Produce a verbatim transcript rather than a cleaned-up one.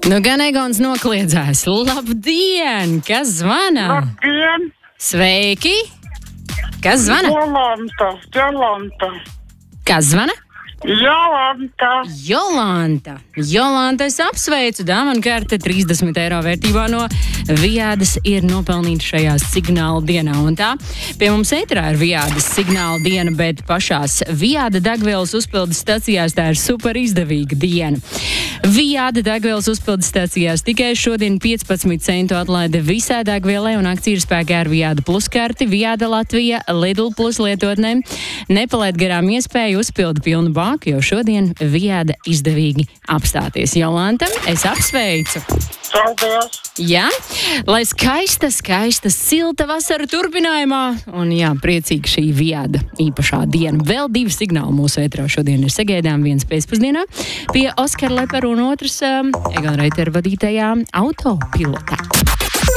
Nu, gan Egons nokliedzās. Labdien! Kas zvana? Labdien! Sveiki! Kas zvana? Jolanta, Jolanta. Kas zvana? Jolanta. Jolanta. Jolanta, es apsveicu dāvanu un karte trīsdesmit eiro vērtībā no Viādas ir nopelnīta šajā signāla dienā. Un tā, pie mums ēterā ir Viādas signāla diena, bet pašās Viāda degvielas uzpildes stacijās tā ir super izdevīga diena. Viāda degvielas uzpildes stacijās tikai šodien piecpadsmit centu atlaide visai degvielai un akcija ir spēkā ar Viāda plus karti, Viāda Latvija, Lidl plus lietotnēm. Nepalaid garām iespēju uzpildi pilnu bāku, jo šodien Viāda izdevīgi apstāties. Jolanta, es apsveicu! Paldies! Jā, lai skaista, skaista, silta vasara turpinājumā un jā, priecīga šī Viāda īpašā diena. Vēl divi signāli mūsu ētrā šodien ir sagaidām, viens pēcpusdienā pie Oskara Lepera un otrs um, Egona Reitera vadītajā autopilotā.